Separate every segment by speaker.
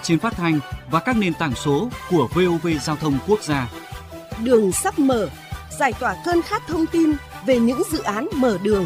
Speaker 1: trên phát thanh và các nền tảng số của VOV Giao thông Quốc gia.
Speaker 2: Đường sắp mở, giải tỏa cơn khát thông tin về những dự án mở đường.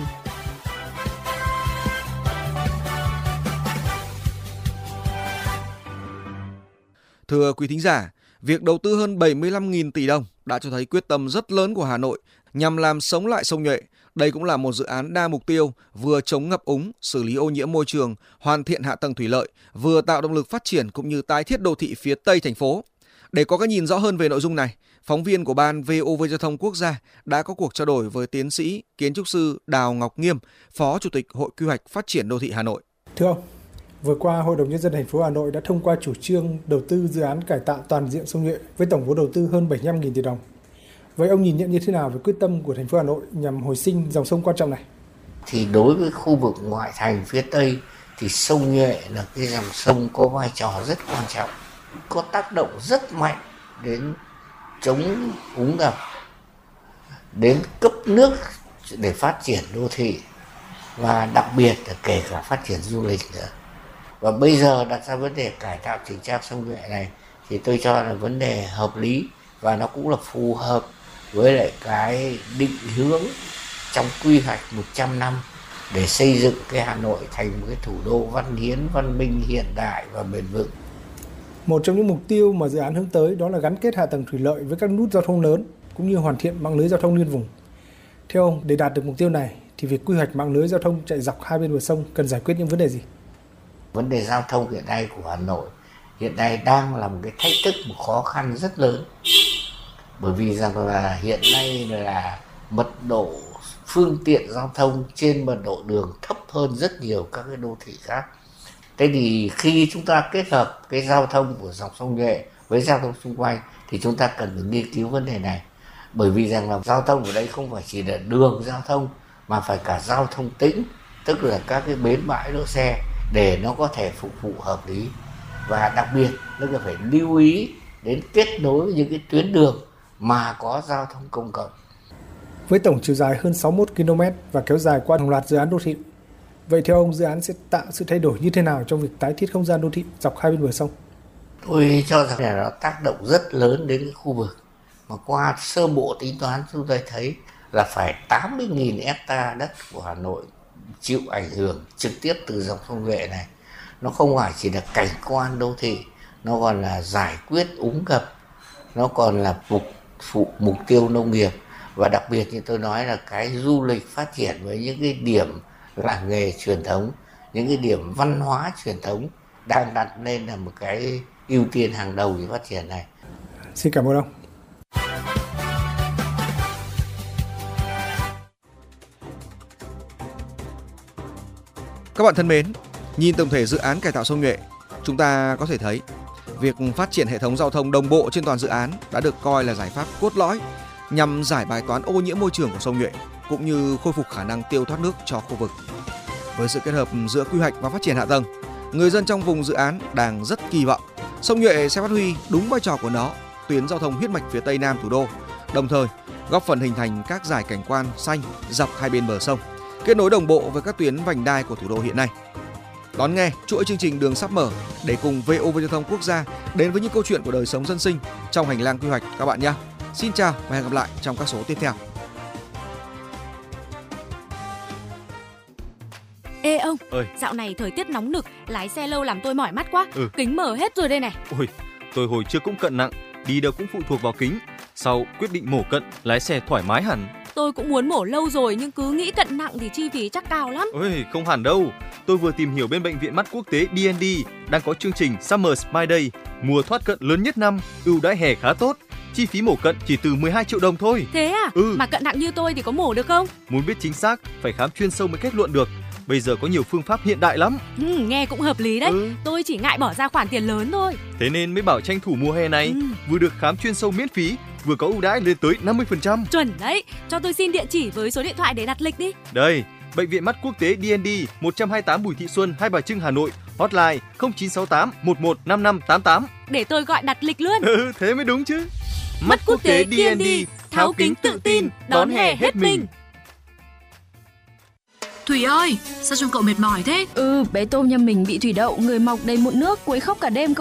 Speaker 3: Thưa quý thính giả, việc đầu tư hơn 75.000 tỷ đồng đã cho thấy quyết tâm rất lớn của Hà Nội nhằm làm sống lại sông Nhuệ. Đây cũng là một dự án đa mục tiêu, vừa chống ngập úng, xử lý ô nhiễm môi trường, hoàn thiện hạ tầng thủy lợi, vừa tạo động lực phát triển cũng như tái thiết đô thị phía Tây thành phố. Để có cái nhìn rõ hơn về nội dung này, phóng viên của Ban VOV Giao thông Quốc gia đã có cuộc trao đổi với tiến sĩ, kiến trúc sư Đào Ngọc Nghiêm, Phó Chủ tịch Hội Quy hoạch Phát triển Đô thị Hà Nội.
Speaker 4: Thưa ông, vừa qua Hội đồng Nhân dân thành phố Hà Nội đã thông qua chủ trương đầu tư dự án cải tạo toàn diện sông Nhuệ với tổng vốn đầu tư hơn 75.000 tỷ đồng. Vậy ông nhìn nhận như thế nào về quyết tâm của thành phố Hà Nội nhằm hồi sinh dòng sông quan trọng này?
Speaker 5: Thì đối với khu vực ngoại thành phía Tây thì sông Nhuệ là cái dòng sông có vai trò rất quan trọng, có tác động rất mạnh đến chống úng ngập, đến cấp nước để phát triển đô thị và đặc biệt là kể cả phát triển du lịch nữa. Và bây giờ đặt ra vấn đề cải tạo chỉnh trang sông Nhuệ này thì tôi cho là vấn đề hợp lý và nó cũng là phù hợp với lại cái định hướng trong quy hoạch 100 năm để xây dựng cái Hà Nội thành một cái thủ đô văn hiến, văn minh, hiện đại và bền vững.
Speaker 4: Một trong những mục tiêu mà dự án hướng tới đó là gắn kết hạ tầng thủy lợi với các nút giao thông lớn cũng như hoàn thiện mạng lưới giao thông liên vùng. Theo ông, để đạt được mục tiêu này thì việc quy hoạch mạng lưới giao thông chạy dọc hai bên bờ sông cần giải quyết những vấn đề gì?
Speaker 5: Vấn đề giao thông hiện nay của Hà Nội hiện nay đang là một cái thách thức, một khó khăn rất lớn. Bởi vì rằng là hiện nay là mật độ phương tiện giao thông trên mật độ đường thấp hơn rất nhiều các cái đô thị khác. Thế thì khi chúng ta kết hợp cái giao thông của dòng sông Nhuệ với giao thông xung quanh thì chúng ta cần phải nghiên cứu vấn đề này. Bởi vì rằng là giao thông ở đây không phải chỉ là đường giao thông mà phải cả giao thông tĩnh, tức là các cái bến bãi đỗ xe để nó có thể phục vụ hợp lý. Và đặc biệt nó phải lưu ý đến kết nối với những cái tuyến đường mà có giao thông công cộng.
Speaker 4: Với tổng chiều dài hơn 61 km và kéo dài qua hàng loạt dự án đô thị, vậy theo ông dự án sẽ tạo sự thay đổi như thế nào trong việc tái thiết không gian đô thị dọc hai bên bờ sông?
Speaker 5: Tôi cho rằng là nó tác động rất lớn đến cái khu vực. Mà qua sơ bộ tính toán chúng tôi thấy là phải 80.000 hectare đất của Hà Nội chịu ảnh hưởng trực tiếp từ dòng sông Nhuệ này. Nó không phải chỉ là cảnh quan đô thị, nó còn là giải quyết úng ngập, nó còn là mục tiêu nông nghiệp. Và đặc biệt như tôi nói là cái du lịch phát triển với những cái điểm làng nghề truyền thống, những cái điểm văn hóa truyền thống đang đặt lên là một cái ưu tiên hàng đầu để phát triển này.
Speaker 4: Xin cảm ơn ông.
Speaker 3: Các bạn thân mến, nhìn tổng thể dự án cải tạo sông Nhuệ, chúng ta có thể thấy việc phát triển hệ thống giao thông đồng bộ trên toàn dự án đã được coi là giải pháp cốt lõi nhằm giải bài toán ô nhiễm môi trường của sông Nhuệ cũng như khôi phục khả năng tiêu thoát nước cho khu vực. Với sự kết hợp giữa quy hoạch và phát triển hạ tầng, người dân trong vùng dự án đang rất kỳ vọng sông Nhuệ sẽ phát huy đúng vai trò của nó, tuyến giao thông huyết mạch phía Tây Nam thủ đô, đồng thời góp phần hình thành các dải cảnh quan xanh dọc hai bên bờ sông, kết nối đồng bộ với các tuyến vành đai của thủ đô hiện nay. Đón nghe chuỗi chương trình Đường sắp mở để cùng VOV Giao thông Quốc gia đến với những câu chuyện của đời sống dân sinh trong hành lang quy hoạch các bạn nhé. Xin chào và hẹn gặp lại trong các số tiếp theo.
Speaker 6: Ê ông, dạo này thời tiết nóng nực, lái xe lâu làm tôi mỏi mắt quá. Kính mở hết rồi đây này.
Speaker 7: Ôi, tôi hồi trước cũng cận nặng, đi đâu cũng phụ thuộc vào kính. Sau quyết định mổ cận, lái xe thoải mái hẳn.
Speaker 6: Tôi cũng muốn mổ lâu rồi nhưng cứ nghĩ cận nặng thì chi phí chắc cao lắm.
Speaker 7: Ôi, không hẳn đâu. Tôi vừa tìm hiểu bên bệnh viện mắt quốc tế D&D đang có chương trình Summer Smile Day, mùa thoát cận lớn nhất năm, ưu đãi hè khá tốt. Chi phí mổ cận chỉ từ 12 triệu đồng thôi.
Speaker 6: Thế à? Mà cận nặng như tôi thì có mổ được không?
Speaker 7: Muốn biết chính xác, phải khám chuyên sâu mới kết luận được. Bây giờ có nhiều phương pháp hiện đại lắm.
Speaker 6: Nghe cũng hợp lý đấy. Tôi chỉ ngại bỏ ra khoản tiền lớn thôi.
Speaker 7: Thế nên mới bảo tranh thủ mùa hè này, vừa được khám chuyên sâu miễn phí, vừa có ưu đãi lên tới 50%.
Speaker 6: Chuẩn đấy. Cho tôi xin địa chỉ với số điện thoại để đặt lịch đi.
Speaker 7: Đây, Bệnh viện mắt quốc tế D&D 128 Bùi Thị Xuân, Hai Bà Trưng, Hà Nội. Hotline 0968 115588.
Speaker 6: Để tôi gọi đặt lịch luôn.
Speaker 7: Thế mới đúng chứ.
Speaker 6: Mắt quốc tế D&D, tháo kính tự tin, đón hè hết mình.
Speaker 8: Thủy ơi, sao trông cậu mệt mỏi thế?
Speaker 9: Bé Tôm nhà mình bị thủy đậu, người mọc đầy mụn nước, quấy khóc cả đêm.